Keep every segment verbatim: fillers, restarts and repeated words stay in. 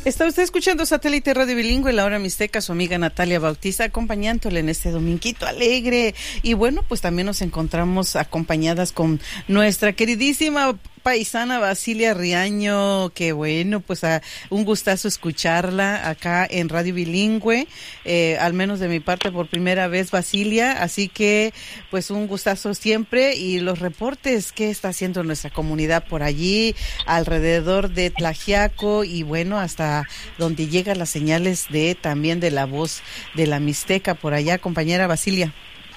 Está usted escuchando Satélite Radio Bilingüe, la hora mixteca, su amiga Natalia Bautista, acompañándole en este dominguito alegre. Y bueno, pues también nos encontramos acompañadas con nuestra queridísima paisana Basilia Riaño, que bueno, pues a, un gustazo escucharla acá en Radio Bilingüe, eh, al menos de mi parte por primera vez, Basilia, así que pues un gustazo siempre, y los reportes que está haciendo nuestra comunidad por allí, alrededor de Tlaxiaco, y bueno, hasta donde llegan las señales de también de la voz de la Mixteca por allá, compañera Basilia.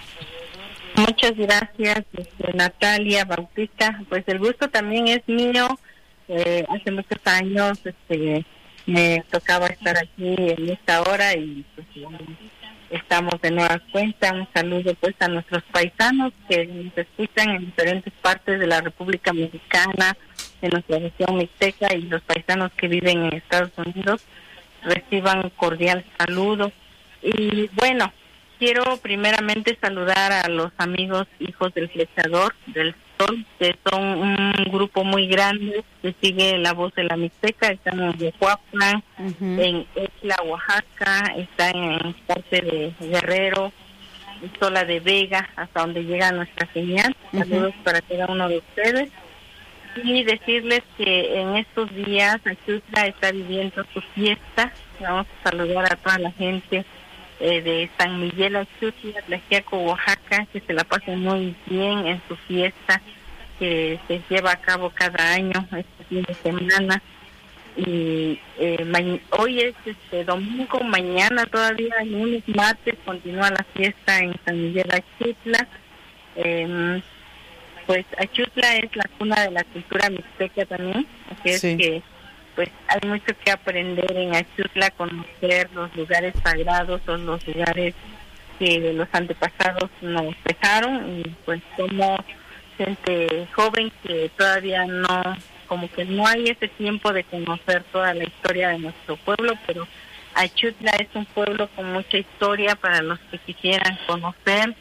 Muchas gracias, este, Natalia Bautista. Pues el gusto también es mío. Eh, hace muchos años este, me tocaba estar aquí en esta hora y pues, estamos de nueva cuenta. Un saludo pues a nuestros paisanos que nos escuchan en diferentes partes de la República Mexicana, en nuestra región mixteca, y los paisanos que viven en Estados Unidos reciban un cordial saludo. Y bueno, quiero primeramente saludar a los amigos hijos del Flechador del Sol, que son un grupo muy grande que sigue la voz de la Mixteca. Están en Yehuaplan, uh-huh. en Exla, Oaxaca, están en parte de Guerrero, Sola de Vega, hasta donde llega nuestra señal. Uh-huh. Saludos para cada uno de ustedes. Y decirles que en estos días Achutla está viviendo su fiesta. Vamos a saludar a toda la gente Eh, de San Miguel Achutla, Tlaxiaco, Oaxaca, que se la pasen muy bien en su fiesta que se lleva a cabo cada año, este fin de semana. Y eh, ma- hoy es este domingo, mañana todavía, lunes, martes, continúa la fiesta en San Miguel Achutla. Eh, pues Achutla es la cuna de la cultura mixteca también, así es sí. que pues hay mucho que aprender en Achutla, conocer los lugares sagrados o los lugares que los antepasados nos dejaron, y pues como gente joven que todavía no, como que no hay ese tiempo de conocer toda la historia de nuestro pueblo, pero Achutla es un pueblo con mucha historia para los que quisieran conocer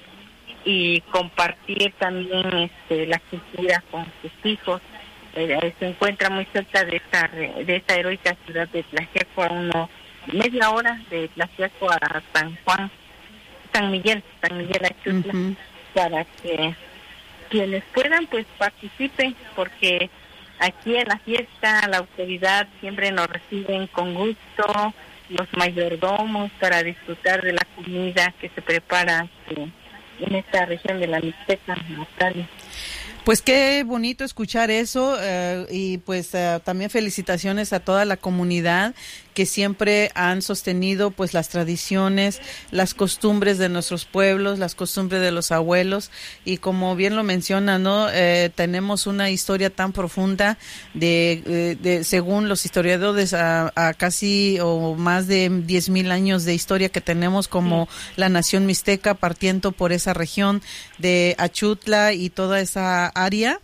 y compartir también este, la cultura con sus hijos. Eh, se encuentra muy cerca de esta de esta heroica ciudad de Tlaxiaco, a unos media hora de Tlaxiaco a San Juan, San Miguel, San Miguel Achutla, uh-huh. para que quienes puedan pues participen, porque aquí en la fiesta la autoridad siempre nos reciben con gusto, los mayordomos, para disfrutar de la comida que se prepara eh, en esta región de la Mixteca, Natalia. Pues qué bonito escuchar eso, eh, y pues eh, también felicitaciones a toda la comunidad que siempre han sostenido pues las tradiciones, las costumbres de nuestros pueblos, las costumbres de los abuelos, y como bien lo menciona, ¿no? Eh, tenemos una historia tan profunda de, de, de según los historiadores, a, a casi o más de diez mil años de historia que tenemos como sí. la nación mixteca, partiendo por esa región de Achutla y toda esa área.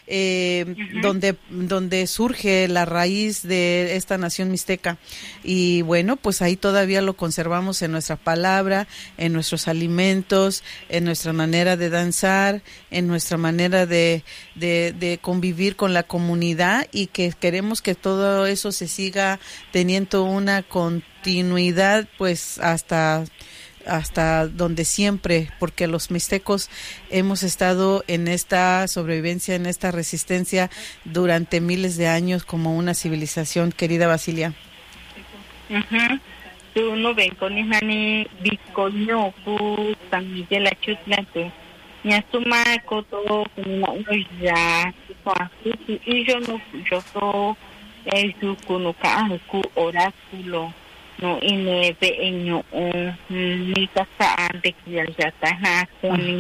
Eh, uh-huh. donde donde surge la raíz de esta nación mixteca, y bueno, pues ahí todavía lo conservamos en nuestra palabra, en nuestros alimentos, en nuestra manera de danzar, en nuestra manera de, de, de convivir con la comunidad, y que queremos que todo eso se siga teniendo una continuidad pues hasta hasta donde siempre, porque los mixtecos hemos estado en esta sobrevivencia, en esta resistencia durante miles de años como una civilización, querida Basilia. Uh-huh. Tú no ven con ni bicoño pu San Miguel Achutla, ya suma coto como ya y yo no yo so es su kunuka ku oráculo no ine pequeño ni casa de que ya está na con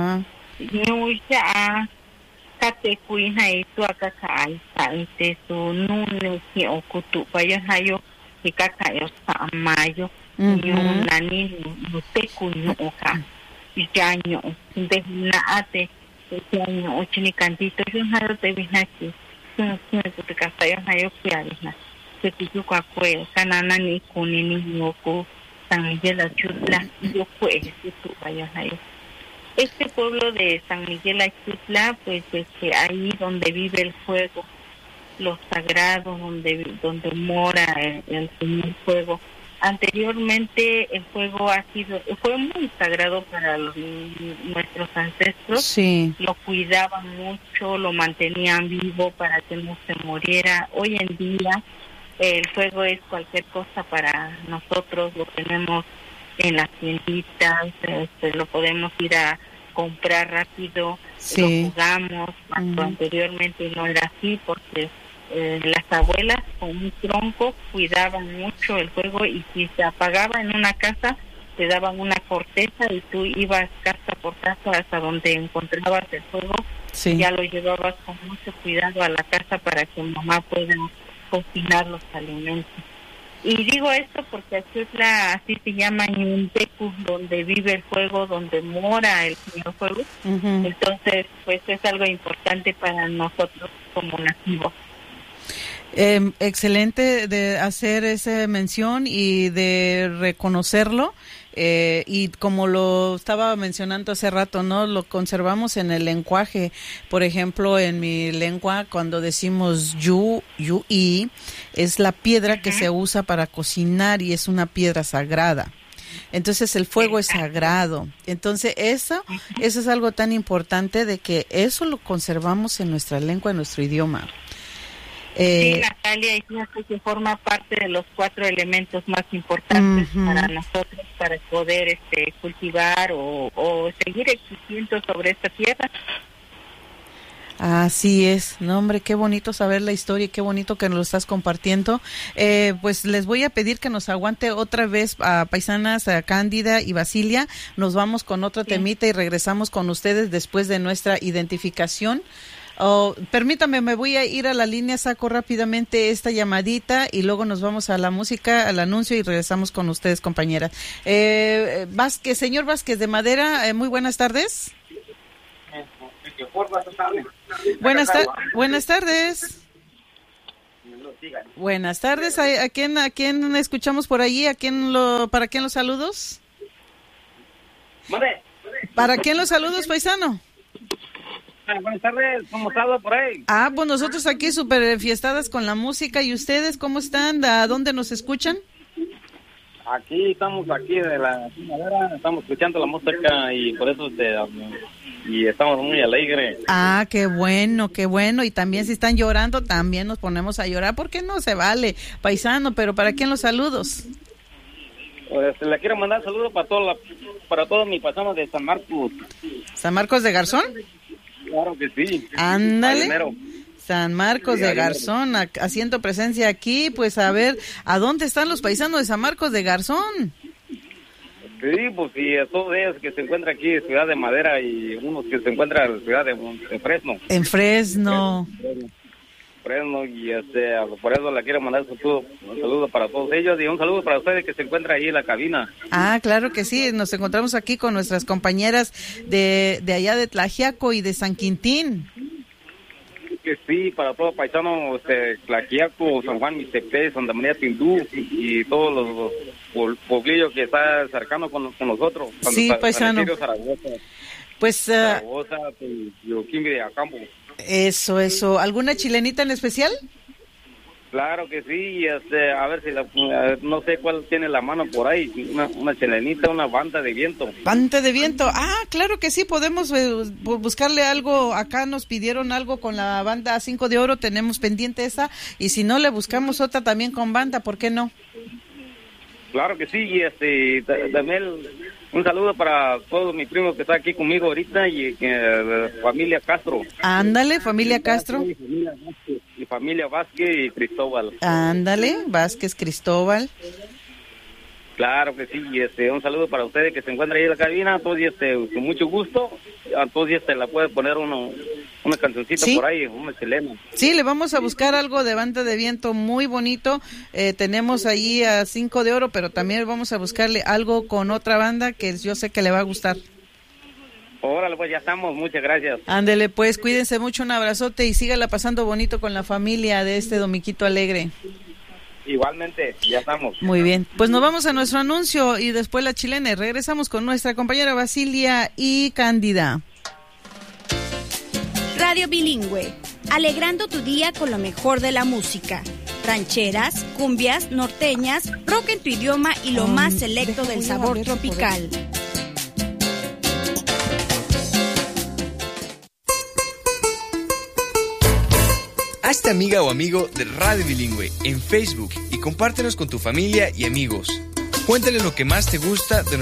ni ya kate kuina itu akakai saite su nune ki okutu vaya hayo que kaka yo sa mayo ni una ni no te kuno oka y año de una ate de año ochini cantito yo hayo te vinaki no no te casa yo hayo piarina que tú kwa kwe kanana ni kuni ni ngoko San Miguel Achutla yo fue tú vaya hayo. Este pueblo de San Miguel Achutla, pues es que ahí donde vive el fuego, lo sagrado, donde donde mora el, el Señor Fuego. Anteriormente el fuego ha sido fue muy sagrado para los, nuestros ancestros. Sí. Lo cuidaban mucho, lo mantenían vivo para que no se muriera. Hoy en día el fuego es cualquier cosa para nosotros, lo tenemos en las tienditas, este, lo podemos ir a comprar rápido, sí. lo jugamos, cuando mm. anteriormente no era así, porque eh, las abuelas con un tronco cuidaban mucho el fuego, y si se apagaba en una casa te daban una corteza y tú ibas casa por casa hasta donde encontrabas el fuego, sí. ya lo llevabas con mucho cuidado a la casa para que mamá pueda cocinar los alimentos. Y digo esto porque Axutla, así se llama Ñuntecu, donde vive el fuego, donde mora el Señor Fuego. Uh-huh. Entonces, pues es algo importante para nosotros como nativos. Eh, excelente de hacer esa mención y de reconocerlo. Eh, y como lo estaba mencionando hace rato, ¿no? Lo conservamos en el lenguaje. Por ejemplo, en mi lengua, cuando decimos yu, yu y, es la piedra que se usa para cocinar y es una piedra sagrada. Entonces el fuego es sagrado. Entonces eso, eso es algo tan importante de que eso lo conservamos en nuestra lengua, en nuestro idioma. Eh, sí, Natalia, y fíjate que forma parte de los cuatro elementos más importantes uh-huh. para nosotros, para poder este, cultivar o, o seguir existiendo sobre esta tierra. Así es, no hombre, qué bonito saber la historia y qué bonito que nos lo estás compartiendo. Eh, pues les voy a pedir que nos aguante otra vez a paisanas, a Cándida y Basilia. Nos vamos con otra sí. temita y regresamos con ustedes después de nuestra identificación. Oh, permítame, me voy a ir a la línea, saco rápidamente esta llamadita y luego nos vamos a la música, al anuncio y regresamos con ustedes, compañeras. Eh, Vázquez, señor Vázquez de Madera, eh, muy buenas tardes. Buenas, ta- buenas tardes. Buenas tardes. ¿A, a quién a quién escuchamos por allí? ¿A quién lo para quién los saludos? ¿Para quién los saludos, paisano? Buenas tardes, ¿cómo está por ahí? Ah, pues nosotros aquí súper enfiestadas con la música. ¿Y ustedes cómo están? ¿A dónde nos escuchan? Aquí estamos, aquí de la madera, estamos escuchando la música y por eso te, y estamos muy alegres. Ah, qué bueno, qué bueno. Y también si están llorando, también nos ponemos a llorar, porque no se vale, paisano. Pero ¿para quién los saludos? Pues le quiero mandar saludos para toda la, para todos mis paisanos de San Marcos. ¿San Marcos de Garzón? Claro que sí. Ándale. San Marcos sí, de Garzón, a, haciendo presencia aquí, pues a ver, ¿a dónde están los paisanos de San Marcos de Garzón? Sí, pues sí, todos ellos que se encuentran aquí en Ciudad de Madera y unos que se encuentran en Ciudad de, de Fresno. En Fresno. Fresno. Fresno, y este, por eso le quiero mandar un saludo, un saludo para todos ellos y un saludo para ustedes que se encuentran ahí en la cabina. Ah, claro que sí, nos encontramos aquí con nuestras compañeras de, de allá de Tlaxiaco y de San Quintín. Que sí, para todos paisanos, este, Tlaxiaco, San Juan Mixtepec, Santa María Tindú y, y todos los, los pueblillos que están cercanos con, con nosotros. Sí, San, paisano. San Zaragoza, pues, uh, Zaragoza y Yoquimbi de Acampo. Eso, eso. ¿Alguna chilenita en especial? Claro que sí, este, a ver si la, no sé cuál tiene la mano por ahí, una, una chilenita, una banda de viento. Banda de viento, ah, claro que sí, podemos eh, buscarle algo, acá nos pidieron algo con la banda Cinco de Oro, tenemos pendiente esa, y si no le buscamos otra también con banda, ¿por qué no? Claro que sí, y este, también un saludo para todos mis primos que están aquí conmigo ahorita y eh, familia Castro. Ándale, familia Castro. Y familia Vázquez, y familia Vázquez y Cristóbal. Ándale, Vázquez, Cristóbal. Claro que sí, y este, un saludo para ustedes que se encuentran ahí en la cabina, a todos y este, con mucho gusto, a todos y este, la puede poner uno, una cancioncita ¿sí? por ahí, una chilena. Sí, le vamos a buscar algo de banda de viento muy bonito, eh, tenemos ahí a Cinco de Oro, pero también vamos a buscarle algo con otra banda que yo sé que le va a gustar. Órale, pues ya estamos, muchas gracias. Ándele, pues cuídense mucho, un abrazote y sígala pasando bonito con la familia de este Domiquito Alegre. Igualmente, ya estamos. Muy bien, pues nos vamos a nuestro anuncio y después la chilena y regresamos con nuestra compañera Basilia y Cándida. Radio Bilingüe, alegrando tu día con lo mejor de la música. Rancheras, cumbias, norteñas, rock en tu idioma y lo um, más selecto del sabor tropical. Hazte amiga o amigo de Radio Bilingüe en Facebook y compártenos con tu familia y amigos. Cuéntale lo que más te gusta de